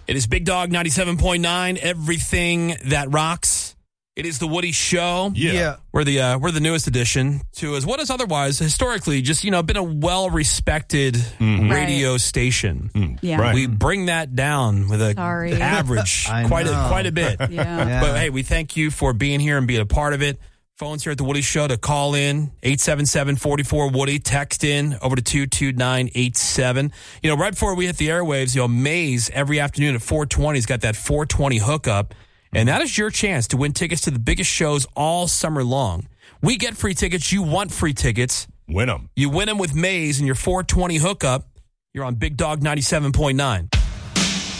It is Big Dog 97.9, everything that rocks. It is the Woody Show. Yeah. We're the newest addition to what is otherwise historically just, been a well-respected radio station. Yeah. Right. We bring that down with a average quite a bit. Yeah. But hey, we thank you for being here and being a part of it. Phones here at the Woody Show to call in, 877-44-WOODY. Text in over to 22987. Right before we hit the airwaves, Maze every afternoon at 420 has got that 420 hookup. And that is your chance to win tickets to the biggest shows all summer long. We get free tickets. You want free tickets. Win them. You win them with Maze and your 420 hookup. You're on Big Dog 97.9.